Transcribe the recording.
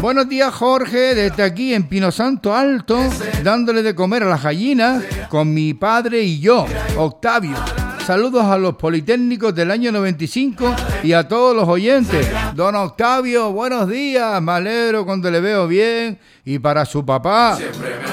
Buenos días, Jorge, desde aquí en Pino Santo Alto, dándole de comer a las gallinas con mi padre y yo, Octavio. Saludos a los politécnicos del año 95 y a todos los oyentes. Don Octavio, buenos días, me alegro cuando le veo bien. Y para su papá,